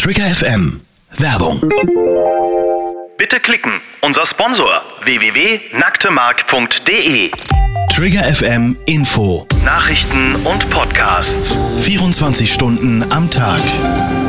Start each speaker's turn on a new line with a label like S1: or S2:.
S1: Trigger FM Werbung.
S2: Bitte klicken. Unser Sponsor www.nacktemark.de.
S1: Trigger FM Info.
S2: Nachrichten und Podcasts.
S1: 24 Stunden am Tag.